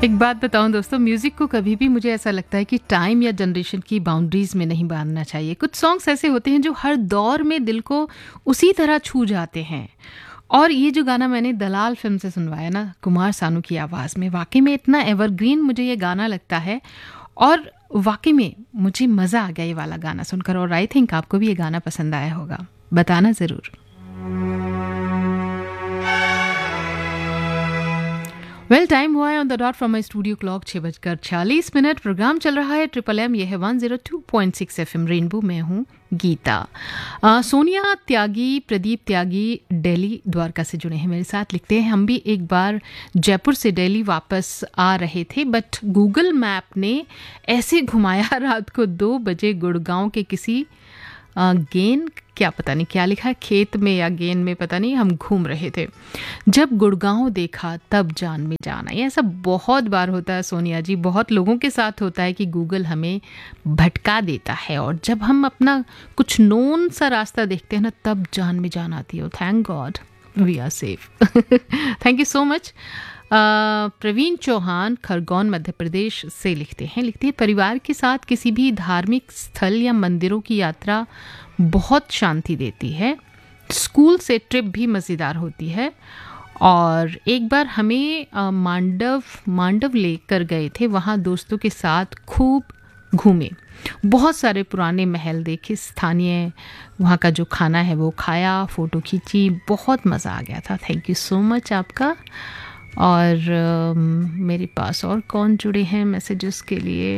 एक बात बताऊं दोस्तों, म्यूज़िक को कभी भी मुझे ऐसा लगता है कि टाइम या जनरेशन की बाउंड्रीज़ में नहीं बांधना चाहिए। कुछ सॉन्ग्स ऐसे होते हैं जो हर दौर में दिल को उसी तरह छू जाते हैं। और ये जो गाना मैंने दलाल फिल्म से सुनवाया ना, कुमार सानू की आवाज़ में, वाकई में इतना एवरग्रीन मुझे ये गाना लगता है। और वाकई में मुझे मज़ा आ गया ये वाला गाना सुनकर। और आई थिंक आपको भी ये गाना पसंद आया होगा, बताना ज़रूर। वेल, टाइम हुआ है on the dot from my studio clock 6:40। Programme चल रहा है ट्रिपल एम, ये है 102.6 FM रेनबो। मैं हूँ गीता। सोनिया त्यागी, प्रदीप त्यागी दिल्ली द्वारका से जुड़े हैं मेरे साथ। लिखते हैं, हम भी एक बार जयपुर से दिल्ली वापस आ रहे थे, बट गूगल मैप ने ऐसे घुमाया रात को 2 बजे गुड़गांव के किसी गेन, क्या पता नहीं क्या लिखा है, खेत में या गेन में, पता नहीं, हम घूम रहे थे। जब गुड़गांव देखा तब जान में जान आई। ऐसा बहुत बार होता है सोनिया जी, बहुत लोगों के साथ होता है कि गूगल हमें भटका देता है, और जब हम अपना कुछ नोन सा रास्ता देखते हैं ना, तब जान में जान आती है। Thank God we are safe. Thank you so much. Praveen Chauhan Khargone Madhya Pradesh से लिखते हैं, परिवार के साथ किसी भी धार्मिक स्थल या मंदिरों की यात्रा बहुत शांति देती है। स्कूल से ट्रिप भी मज़ेदार होती है। और एक बार हमें मांडव लेकर गए थे, वहाँ दोस्तों के साथ खूब घूमे, बहुत सारे पुराने महल देखे, स्थानीय वहाँ का जो खाना है वो खाया, फ़ोटो खींची, बहुत मज़ा आ गया था। थैंक यू सो मच आपका। और मेरे पास और कौन जुड़े हैं मैसेजेस के लिए?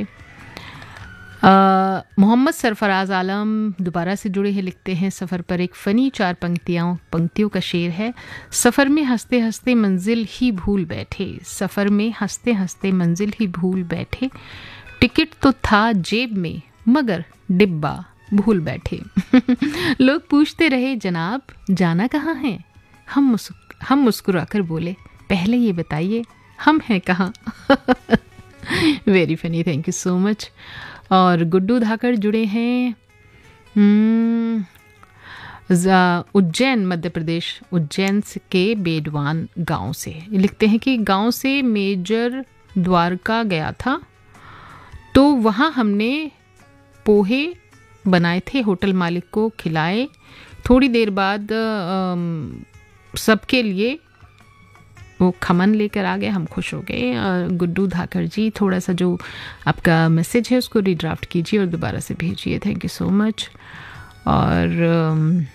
मोहम्मद सरफराज आलम दोबारा से जुड़े हैं, लिखते हैं, सफ़र पर एक फ़नी 4 पंक्तियों का शेर है। सफ़र में हंसते हंसते मंजिल ही भूल बैठे, सफ़र में हंसते हंसते मंजिल ही भूल बैठे, टिकट तो था जेब में मगर डिब्बा भूल बैठे। लोग पूछते रहे, जनाब जाना कहाँ है? हम मुस्कुराकर बोले, पहले ये बताइए हम हैं कहाँ। Very funny, thank you so much. और गुड्डू धाकड़ जुड़े हैं उज्जैन मध्य प्रदेश, उज्जैन के बेडवान गांव से। लिखते हैं कि गांव से मेजर द्वारका गया था, तो वहाँ हमने पोहे बनाए थे, होटल मालिक को खिलाए। थोड़ी देर बाद सबके लिए वो खमन लेकर आ गए, हम खुश हो गए। गुड्डू धाकर जी, थोड़ा सा जो आपका मैसेज है उसको रीड्राफ्ट कीजिए और दोबारा से भेजिए। Thank you so much. और